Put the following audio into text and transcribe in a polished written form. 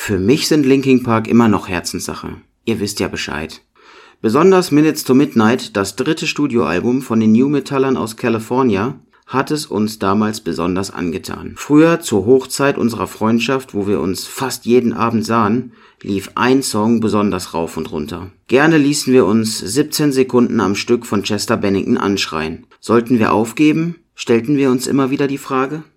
Für mich sind Linkin Park immer noch Herzenssache. Ihr wisst ja Bescheid. Besonders Minutes to Midnight, das dritte Studioalbum von den New Metallern aus California, hat es uns damals besonders angetan. Früher, zur Hochzeit unserer Freundschaft, wo wir uns fast jeden Abend sahen, lief ein Song besonders rauf und runter. Gerne ließen wir uns 17 Sekunden am Stück von Chester Bennington anschreien. Sollten wir aufgeben? Stellten wir uns immer wieder die Frage.